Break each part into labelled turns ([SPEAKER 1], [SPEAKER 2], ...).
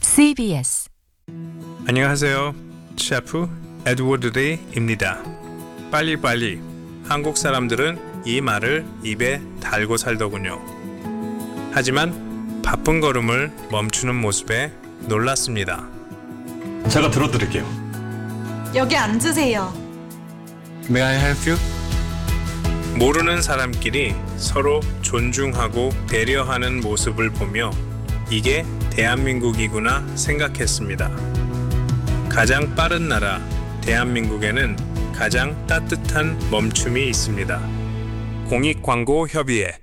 [SPEAKER 1] CBS.
[SPEAKER 2] 안녕하세요. 셰프 에드워드 데이입니다. 빨리빨리. 한국 사람들은 이 말을 입에 달고 살더군요. 하지만 바쁜 걸음을 멈추는 모습에 놀랐습니다.
[SPEAKER 3] 제가 들어드릴게요.
[SPEAKER 4] 여기 앉으세요.
[SPEAKER 2] May I help you? 모르는 사람끼리 서로 존중하고 배려하는 모습을 보며 이게 대한민국이구나 생각했습니다. 가장 빠른 나라 대한민국에는 가장 따뜻한 멈춤이 있습니다. 공익광고협의회.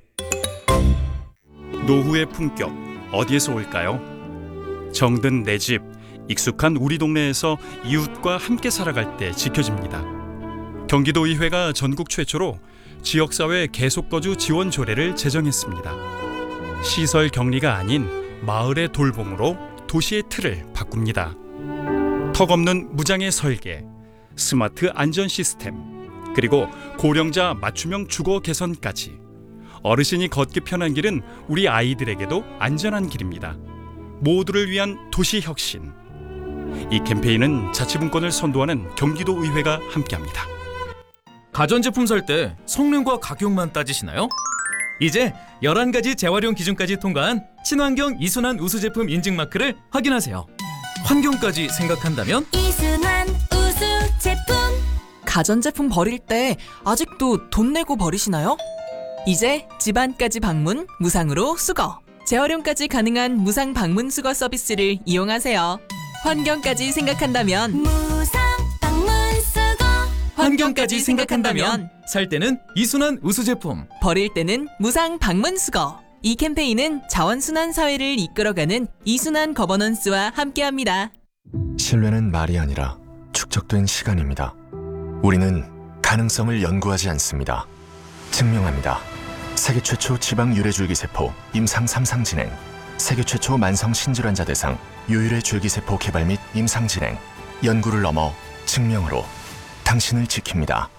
[SPEAKER 5] 노후의 품격 어디에서 올까요? 정든 내 집, 익숙한 우리 동네에서 이웃과 함께 살아갈 때 지켜집니다. 경기도의회가 전국 최초로 지역사회 계속거주 지원 조례를 제정했습니다. 시설 격리가 아닌 마을의 돌봄으로 도시의 틀을 바꿉니다. 턱없는 무장의 설계, 스마트 안전 시스템, 그리고 고령자 맞춤형 주거 개선까지 어르신이 걷기 편한 길은 우리 아이들에게도 안전한 길입니다. 모두를 위한 도시 혁신. 이 캠페인은 자치분권을 선도하는 경기도의회가 함께합니다.
[SPEAKER 6] 가전제품 살 때 성능과 가격만 따지시나요? 이제 11가지 재활용 기준까지 통과한 친환경 이순환 우수 제품 인증 마크를 확인하세요. 환경까지 생각한다면
[SPEAKER 7] 이순환 우수 제품.
[SPEAKER 1] 가전제품 버릴 때 아직도 돈 내고 버리시나요? 이제 집안까지 방문, 무상으로 수거. 재활용까지 가능한 무상 방문 수거 서비스를 이용하세요. 환경까지 생각한다면
[SPEAKER 7] 무상 방문 수거.
[SPEAKER 6] 환경까지 생각한다면 살 때는 이순환 우수 제품,
[SPEAKER 1] 버릴 때는 무상 방문 수거. 이 캠페인은 자원순환 사회를 이끌어가는 이순환 거버넌스와 함께합니다.
[SPEAKER 8] 신뢰는 말이 아니라 축적된 시간입니다. 우리는 가능성을 연구하지 않습니다. 증명합니다. 세계 최초 지방 유래줄기세포 임상 3상 진행, 세계 최초 만성 신질환자 대상 유일의 줄기세포 개발 및 임상 진행, 연구를 넘어 증명으로 당신을 지킵니다.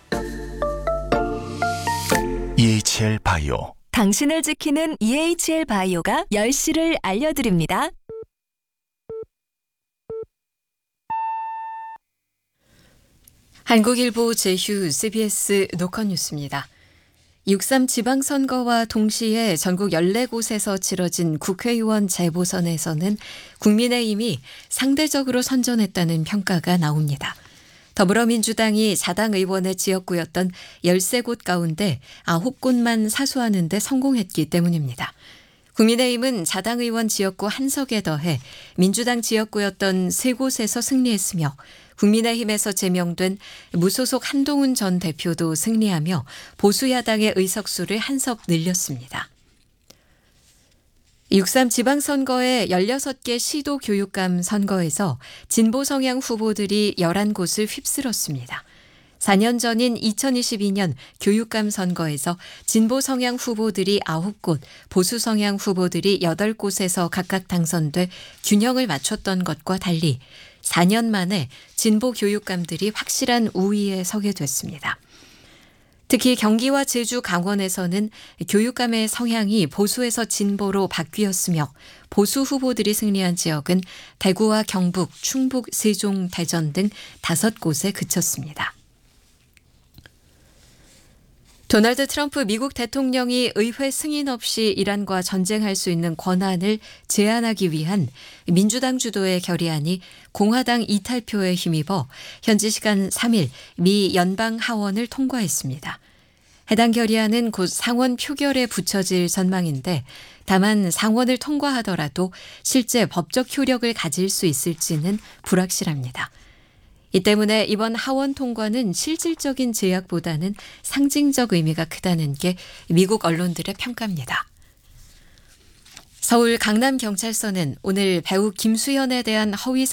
[SPEAKER 8] EHL 바이오.
[SPEAKER 7] 당신을 지키는 EHL 바이오가 10시를 알려드립니다.
[SPEAKER 9] 한국일보 제휴 CBS 녹화뉴스입니다. 6.3 지방선거와 동시에 전국 14곳에서 치러진 국회의원 재보선에서는 국민의힘이 상대적으로 선전했다는 평가가 나옵니다. 더불어민주당이 자당 의원의 지역구였던 13곳 가운데 9곳만 사수하는 데 성공했기 때문입니다. 국민의힘은 자당 의원 지역구 한석에 더해 민주당 지역구였던 3곳에서 승리했으며 국민의힘에서 제명된 무소속 한동훈 전 대표도 승리하며 보수야당의 의석수를 한석 늘렸습니다. 6.3 지방선거의 16개 시도 교육감 선거에서 진보 성향 후보들이 11곳을 휩쓸었습니다. 4년 전인 2022년 교육감 선거에서 진보 성향 후보들이 9곳, 보수 성향 후보들이 8곳에서 각각 당선돼 균형을 맞췄던 것과 달리 4년 만에 진보 교육감들이 확실한 우위에 서게 됐습니다. 특히 경기와 제주, 강원에서는 교육감의 성향이 보수에서 진보로 바뀌었으며 보수 후보들이 승리한 지역은 대구와 경북, 충북, 세종, 대전 등 5곳에 그쳤습니다. 도널드 트럼프 미국 대통령이 의회 승인 없이 이란과 전쟁할 수 있는 권한을 제한하기 위한 민주당 주도의 결의안이 공화당 이탈표에 힘입어 현지 시간 3일 미 연방 하원을 통과했습니다. 해당 결의안은 곧 상원 표결에 붙여질 전망인데 다만 상원을 통과하더라도 실제 법적 효력을 가질 수 있을지는 불확실합니다. 이 때문에 이번 하원 통과는 실질적인 제약보다는 상징적 의미가 크다는 게 미국 언론들의 평가입니다. 서울 강남경찰서는 오늘 배우 김수현에 대한 허위